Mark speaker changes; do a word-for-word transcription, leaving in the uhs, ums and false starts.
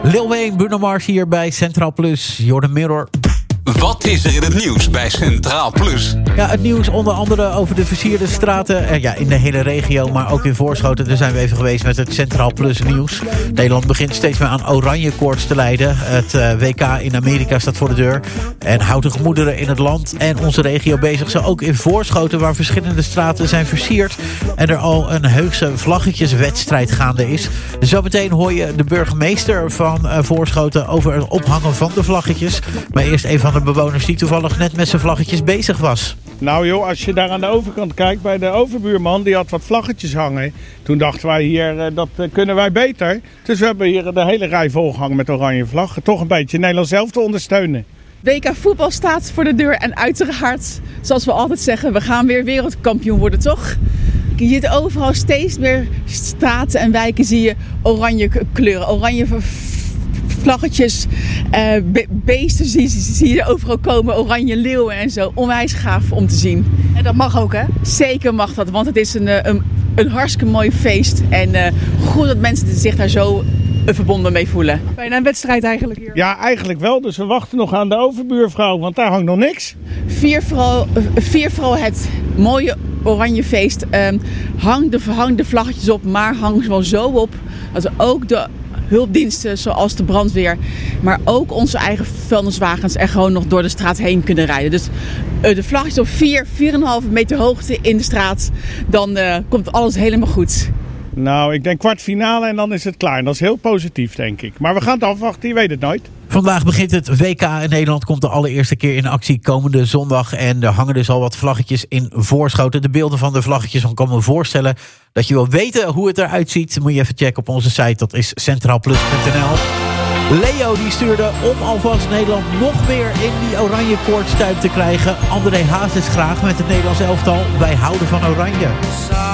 Speaker 1: Lil Wayne, Bruno Mars hier bij Centraal Plus. Jordan Mirror.
Speaker 2: Wat is er in het nieuws bij Centraal Plus?
Speaker 1: Ja, het nieuws onder andere over de versierde straten. Eh, ja, in de hele regio, maar ook in Voorschoten. Daar zijn we even geweest met het Centraal Plus nieuws. Nederland begint steeds meer aan oranje koorts te lijden. Het uh, W K in Amerika staat voor de deur. En houdt de gemoederen in het land en onze regio bezig. Zo ook in Voorschoten, waar verschillende straten zijn versierd. En er al een heuse vlaggetjeswedstrijd gaande is. Zometeen hoor je de burgemeester van uh, Voorschoten over het ophangen van de vlaggetjes. Maar eerst een van de bewoners die toevallig net met zijn vlaggetjes bezig was.
Speaker 3: Nou joh, als je daar aan de overkant kijkt bij de overbuurman, die had wat vlaggetjes hangen. Toen dachten wij hier, dat kunnen wij beter. Dus we hebben hier de hele rij volgehangen met oranje vlaggen. Toch een beetje Nederland zelf te ondersteunen.
Speaker 4: W K voetbal staat voor de deur en uiteraard, zoals we altijd zeggen, we gaan weer wereldkampioen worden, toch? Je ziet overal steeds meer straten en wijken zie je oranje kleuren, oranje vlaggetjes, uh, be- beesten zie, zie je overal komen, oranje leeuwen en zo. Onwijs gaaf om te zien.
Speaker 5: En dat mag ook, hè?
Speaker 4: Zeker mag dat, want het is een, een, een hartstikke mooi feest. En uh, goed dat mensen zich daar zo uh, verbonden mee voelen.
Speaker 5: Bijna een wedstrijd eigenlijk hier.
Speaker 3: Ja, eigenlijk wel. Dus we wachten nog aan de overbuurvrouw, want daar hangt nog niks.
Speaker 4: Vier vooral, uh, vier vooral het mooie oranje feest. Uh, hang, de, hang de vlaggetjes op, maar hang ze wel zo op dat we ook de hulpdiensten zoals de brandweer, maar ook onze eigen vuilniswagens er gewoon nog door de straat heen kunnen rijden. Dus uh, de vlaggetjes op vier, vier komma vijf meter hoogte in de straat, dan uh, komt alles helemaal goed.
Speaker 3: Nou, ik denk kwartfinale en dan is het klaar. En dat is heel positief, denk ik. Maar we gaan het afwachten, je weet het nooit.
Speaker 1: Vandaag begint het W K en Nederland komt de allereerste keer in actie komende zondag. En er hangen dus al wat vlaggetjes in Voorschoten. De beelden van de vlaggetjes, dan kan me voorstellen dat je wil weten hoe het eruit ziet. Moet je even checken op onze site, dat is centraalplus punt n l. Leo die stuurde om alvast Nederland nog meer in die oranje koortstuip te krijgen. André Hazes graag met het Nederlands elftal. Wij houden van oranje.